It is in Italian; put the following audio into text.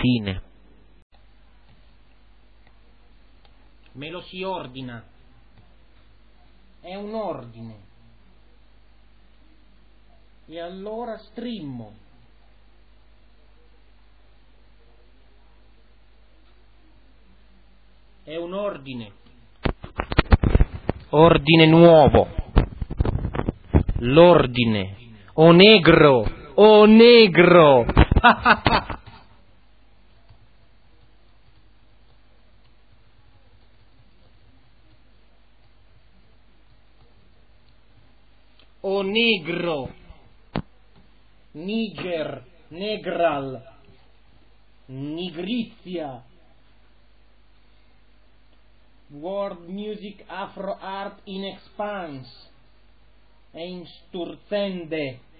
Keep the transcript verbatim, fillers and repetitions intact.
Fine. Me lo si ordina. È un ordine. E allora strimmo. È un ordine. Ordine nuovo. L'ordine. O negro. O negro. O negro. Niger. Negral. Nigrizia. World Music Afro Art in Expanse. Einsturzende.